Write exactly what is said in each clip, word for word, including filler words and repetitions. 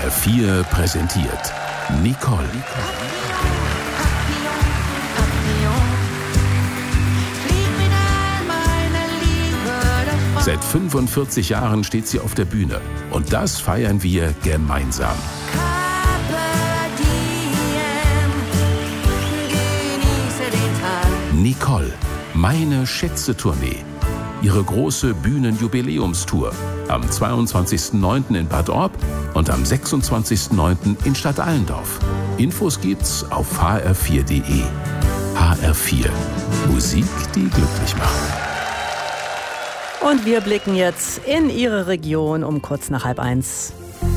R vier präsentiert Nicole. Seit fünfundvierzig Jahren steht sie auf der Bühne. Und das feiern wir gemeinsam. Nicole, meine Schätze-Tournee. Ihre große Bühnenjubiläumstour. Am zweiundzwanzigsten neunten in Bad Orb und am sechsundzwanzigsten neunten in Stadt Allendorf. Infos gibt's auf h r vier punkt d e. H R vier. Musik, die glücklich macht. Und wir blicken jetzt in Ihre Region um kurz nach halb eins.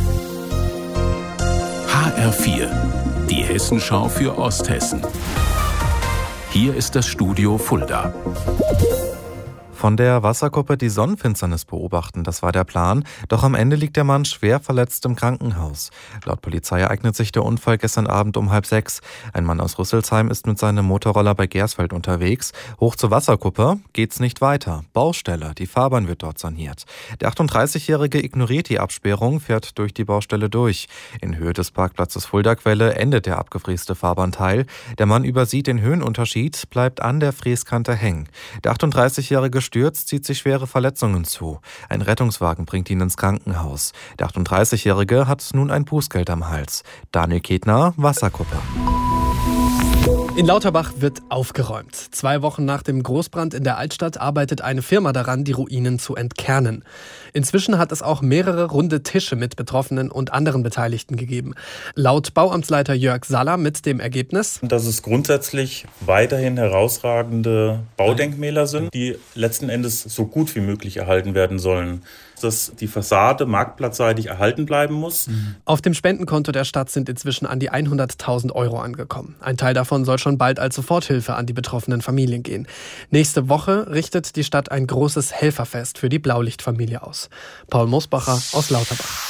H R vier. Die Hessenschau für Osthessen. Hier ist das Studio Fulda. Von der Wasserkuppe die Sonnenfinsternis beobachten, das war der Plan. Doch am Ende liegt der Mann schwer verletzt im Krankenhaus. Laut Polizei ereignet sich der Unfall gestern Abend um halb sechs. Ein Mann aus Rüsselsheim ist mit seinem Motorroller bei Gersfeld unterwegs. Hoch zur Wasserkuppe geht's nicht weiter. Baustelle, die Fahrbahn wird dort saniert. Der achtunddreißigjährige ignoriert die Absperrung, fährt durch die Baustelle durch. In Höhe des Parkplatzes Fulda-Quelle endet der abgefräste Fahrbahnteil. Der Mann übersieht den Höhenunterschied, bleibt an der Fräskante hängen. Der achtunddreißigjährige stürzt, zieht sich schwere Verletzungen zu. Ein Rettungswagen bringt ihn ins Krankenhaus. Der achtunddreißigjährige hat nun ein Bußgeld am Hals. Daniel Ketner, Wasserkuppe. In Lauterbach wird aufgeräumt. Zwei Wochen nach dem Großbrand in der Altstadt arbeitet eine Firma daran, die Ruinen zu entkernen. Inzwischen hat es auch mehrere runde Tische mit Betroffenen und anderen Beteiligten gegeben. Laut Bauamtsleiter Jörg Saller mit dem Ergebnis, dass es grundsätzlich weiterhin herausragende Baudenkmäler sind, die letzten Endes so gut wie möglich erhalten werden sollen. Dass die Fassade marktplatzseitig erhalten bleiben muss. Auf dem Spendenkonto der Stadt sind inzwischen an die hunderttausend Euro angekommen. Ein Teil davon soll schon bald als Soforthilfe an die betroffenen Familien gehen. Nächste Woche richtet die Stadt ein großes Helferfest für die Blaulichtfamilie aus. Paul Mosbacher aus Lauterbach.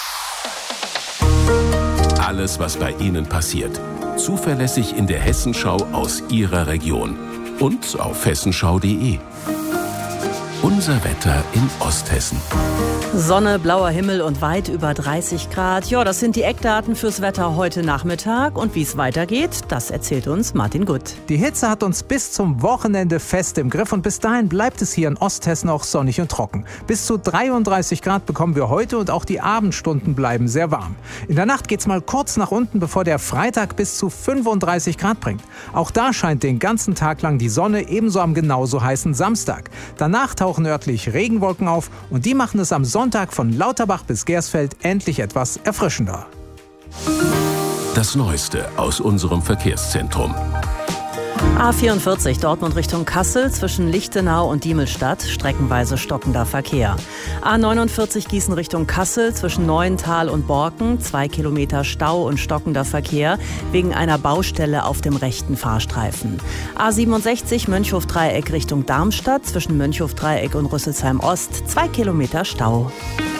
Alles, was bei Ihnen passiert. Zuverlässig in der Hessenschau aus Ihrer Region. Und auf hessenschau punkt d e. Unser Wetter in Osthessen. Sonne, blauer Himmel und weit über dreißig Grad. Ja, das sind die Eckdaten fürs Wetter heute Nachmittag. Und wie es weitergeht, das erzählt uns Martin Gutt. Die Hitze hat uns bis zum Wochenende fest im Griff. Und bis dahin bleibt es hier in Osthessen auch sonnig und trocken. Bis zu dreiunddreißig Grad bekommen wir heute und auch die Abendstunden bleiben sehr warm. In der Nacht geht's mal kurz nach unten, bevor der Freitag bis zu fünfunddreißig Grad bringt. Auch da scheint den ganzen Tag lang die Sonne, ebenso am genauso heißen Samstag. Danach tauchen örtlich Regenwolken auf und die machen es am Sonntag von Lauterbach bis Gersfeld endlich etwas erfrischender. Das Neueste aus unserem Verkehrszentrum. A vierundvierzig Dortmund Richtung Kassel zwischen Lichtenau und Diemelstadt, streckenweise stockender Verkehr. A neunundvierzig Gießen Richtung Kassel zwischen Neuental und Borken, zwei Kilometer Stau und stockender Verkehr wegen einer Baustelle auf dem rechten Fahrstreifen. A siebenundsechzig Mönchhof-Dreieck Richtung Darmstadt zwischen Mönchhof-Dreieck und Rüsselsheim Ost, zwei Kilometer Stau.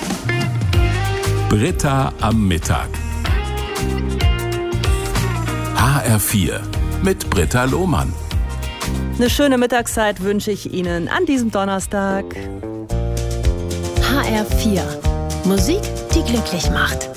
Britta am Mittag. H R vier. Mit Britta Lohmann. Eine schöne Mittagszeit wünsche ich Ihnen an diesem Donnerstag. H R vier. Musik, die glücklich macht.